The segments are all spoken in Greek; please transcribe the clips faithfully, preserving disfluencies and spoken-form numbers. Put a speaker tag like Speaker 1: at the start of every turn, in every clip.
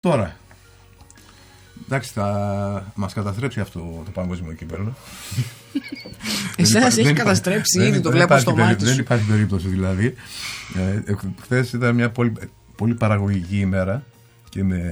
Speaker 1: Τώρα, εντάξει, θα μας καταστρέψει αυτό το παγκόσμιο κύπελλο.
Speaker 2: Εσάς έχει καταστρέψει ήδη, το βλέπω στο μάτι σου.
Speaker 1: Δεν υπάρχει περίπτωση δηλαδή. Ε, χθες ήταν μια πολύ, πολύ παραγωγική ημέρα και με,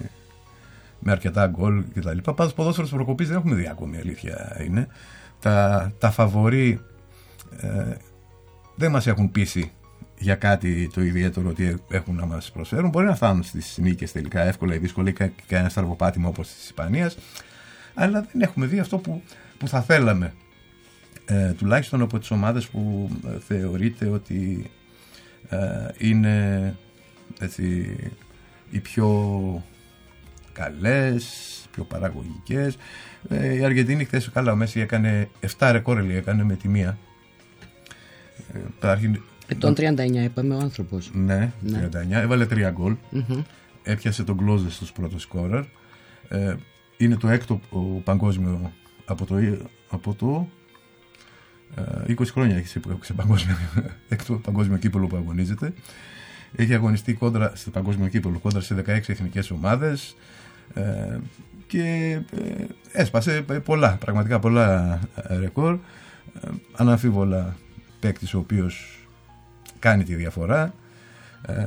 Speaker 1: με αρκετά γκολ και τα λοιπά. Πάντως ποδόσφαιρο της προκοπής δεν έχουμε δει ακόμη, αλήθεια είναι. Τα, τα φαβορί ε, δεν μας έχουν πείσει για κάτι το ιδιαίτερο ότι έχουν να μας προσφέρουν. Μπορεί να φτάνουν στις νίκες τελικά εύκολα ή δύσκολα ή κανένα στραβοπάτημα όπως της Ισπανίας, αλλά δεν έχουμε δει αυτό που, που θα θέλαμε, ε, τουλάχιστον από τις ομάδες που ε, θεωρείται ότι ε, είναι έτσι, οι πιο καλές, πιο παραγωγικές. ε, η Αργεντινή χθες, καλά, ο Μέση έκανε επτά ρεκόρ, έκανε με τη μία. ε, υπάρχει
Speaker 2: Ετών τριάντα εννιά είπαμε ο άνθρωπος.
Speaker 1: Ναι, ναι, τριάντα εννιά. Έβαλε τρία γκολ. Mm-hmm. Έπιασε τον Κλόζε στους πρώτος σκόρερ. Ε, είναι το έκτο ο, παγκόσμιο από το, από το ε, είκοσι χρόνια έχει σε παγκόσμιο, έκτο παγκόσμιο κύπελλο που αγωνίζεται. Έχει αγωνιστεί κόντρα, στο παγκόσμιο κύπελλο κόντρα σε δεκαέξι εθνικές ομάδες ε, και ε, έσπασε πολλά, πραγματικά πολλά ρεκόρ. Ε, αναμφίβολα παίκτης ο οποίος κάνει τη διαφορά, ε,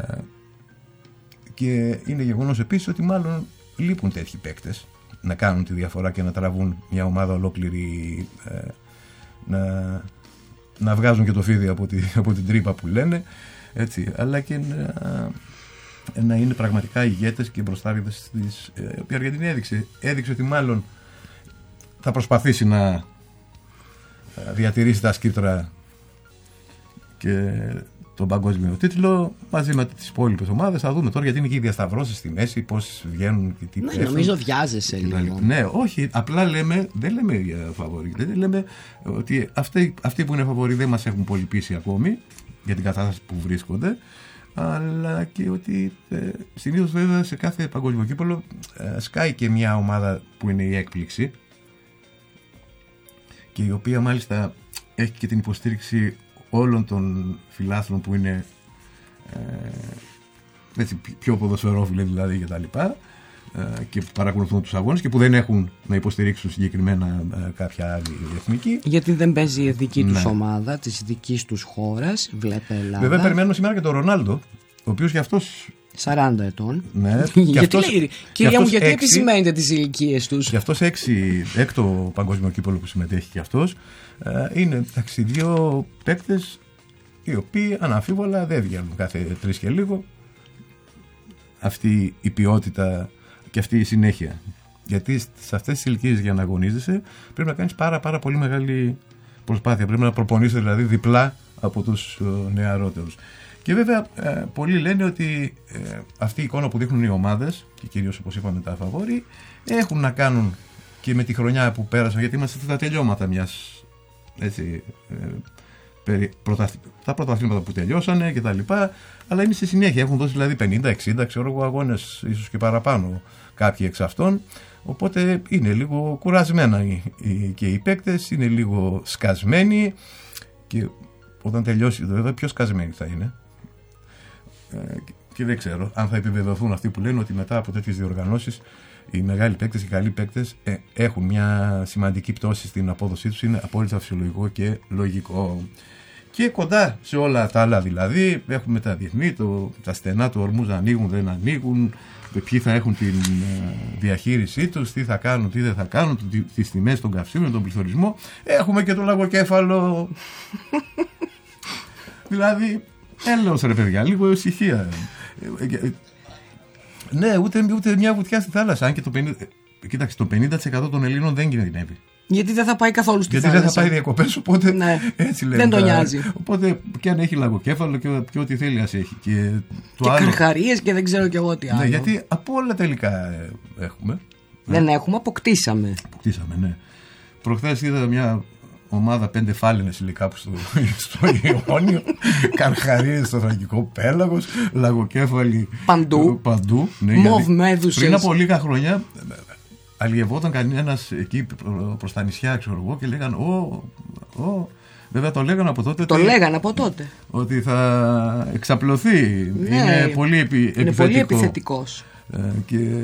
Speaker 1: και είναι γεγονός επίσης ότι μάλλον λείπουν τέτοιοι παίκτες να κάνουν τη διαφορά και να τραβούν μια ομάδα ολόκληρη, ε, να, να βγάζουν και το φίδι από, τη, από την τρύπα που λένε, έτσι, αλλά και να, να είναι πραγματικά ηγέτες και μπροστάριδες της. Ε, η Αργεντινή έδειξε, έδειξε ότι μάλλον θα προσπαθήσει να διατηρήσει τα σκύπτρα και τον παγκόσμιο τίτλο μαζί με τις υπόλοιπες ομάδες. Θα δούμε τώρα, γιατί είναι και οι διασταυρώσεις στη μέση, πώς βγαίνουν και τι πέφτουν.
Speaker 2: Ναι, νομίζω βιάζεσαι λίγο.
Speaker 1: Ναι, όχι, απλά λέμε, δεν λέμε για φαβορί. Δεν λέμε ότι αυτοί, αυτοί που είναι φαβορί δεν μας έχουν πολύ πείσει ακόμη για την κατάσταση που βρίσκονται, αλλά και ότι ε, συνήθως βέβαια σε κάθε παγκόσμιο κύπελλο ε, σκάει και μια ομάδα που είναι η έκπληξη και η οποία μάλιστα έχει και την υποστήριξη όλων των φιλάθλων που είναι ε, έτσι, πιο ποδοσφαιρόφιλοι δηλαδή και τα λοιπά, ε, και που παρακολουθούν τους αγώνες και που δεν έχουν να υποστηρίξουν συγκεκριμένα ε, κάποια άλλη εθνική.
Speaker 2: Γιατί δεν παίζει η δική τους ναι. ομάδα της δικής τους χώρας, βλέπε Ελλάδα.
Speaker 1: Βέβαια περιμένουμε σήμερα και τον Ρονάλντο, ο οποίος και αυτός
Speaker 2: σαράντα ετών.
Speaker 1: Ναι,
Speaker 2: γιατί
Speaker 1: αυτός,
Speaker 2: λέει, κυρία μου, γιατί έξι, επισημαίνετε τις ηλικίες τους.
Speaker 1: Και αυτός έξι, έκτο παγκόσμιο κύπελλο που συμμετέχει και αυτός, είναι εντάξει, δύο παίκτες οι οποίοι αναμφίβολα δεν βγαίνουν κάθε τρεις και λίγο. Αυτή η ποιότητα και αυτή η συνέχεια. Γιατί σε αυτές τις ηλικίες για να αγωνίζεσαι πρέπει να κάνεις πάρα, πάρα πολύ μεγάλη προσπάθεια. Πρέπει να προπονείσαι δηλαδή διπλά από τους νεαρότερους. Και βέβαια ε, πολλοί λένε ότι ε, αυτή η εικόνα που δείχνουν οι ομάδες και κυρίως όπως είπαμε τα φαβόρι έχουν να κάνουν και με τη χρονιά που πέρασαν, γιατί είμαστε στα τελειώματα μιας έτσι, ε, περι, πρωτα, τα πρωταθλήματα που τελειώσανε και τα λοιπά, αλλά είναι στη συνέχεια, έχουν δώσει δηλαδή πενήντα εξήντα ξέρω εγώ αγώνες, ίσως και παραπάνω κάποιοι εξ αυτών, οπότε είναι λίγο κουρασμένα οι, οι, και οι παίκτες, είναι λίγο σκασμένοι και όταν τελειώσει βέβαια πιο σκασμένοι θα είναι. Και δεν ξέρω αν θα επιβεβαιωθούν αυτοί που λένε ότι μετά από τέτοιες διοργανώσεις οι μεγάλοι παίκτες, οι καλοί παίκτες ε, έχουν μια σημαντική πτώση στην απόδοσή τους. Είναι απόλυτα φυσιολογικό και λογικό. Και κοντά σε όλα τα άλλα δηλαδή έχουμε τα διεθνή, το, τα στενά του ορμούς ανοίγουν, δεν ανοίγουν, ποιοι θα έχουν την ε, διαχείρισή τους, τι θα κάνουν, τι δεν θα κάνουν, τις τιμές των καυσίμων, τον πληθωρισμό. Έχουμε και το λαγοκέφαλο. Δηλαδή έλεος ρε παιδιά, λίγο ησυχία. Ναι, ούτε, ούτε μια βουτιά στη θάλασσα. Αν και το πενήντα, κοίταξε, το πενήντα τοις εκατό των Ελλήνων δεν κινδυνεύει.
Speaker 2: Γιατί δεν θα πάει καθόλου στη
Speaker 1: Γιατί
Speaker 2: θάλασσα.
Speaker 1: Γιατί δεν θα πάει διακοπές, οπότε
Speaker 2: ναι.
Speaker 1: έτσι λέμε.
Speaker 2: Δεν τον νοιάζει.
Speaker 1: Οπότε και αν έχει λαγοκέφαλο και, και ό,τι θέλει ας έχει. Και, το
Speaker 2: και
Speaker 1: άλλο...
Speaker 2: καρχαρίες και δεν ξέρω και εγώ τι άλλο.
Speaker 1: Ναι, γιατί από όλα τελικά έχουμε.
Speaker 2: Δεν
Speaker 1: ναι.
Speaker 2: έχουμε, αποκτήσαμε.
Speaker 1: Αποκτήσαμε, ναι. Προχθές είδα μια ομάδα πέντε φάλαινες υλικά που στο, στο Ιόνιο, καρχαρίες στο Θρακικό πέλαγος, λαγοκέφαλοι
Speaker 2: παντού,
Speaker 1: παντού ναι,
Speaker 2: μοβ μέδουσες.
Speaker 1: Πριν από λίγα χρόνια αλλιευόταν κανένας εκεί προς τα νησιά, ξέρω εγώ, και λέγαν «Ω, ω». Βέβαια το λέγανε από τότε.
Speaker 2: Το
Speaker 1: ότι,
Speaker 2: λέγανε από τότε.
Speaker 1: Ότι θα εξαπλωθεί. Ναι, είναι πολύ, επι,
Speaker 2: είναι
Speaker 1: επιθετικό.
Speaker 2: πολύ επιθετικός.
Speaker 1: Ε, και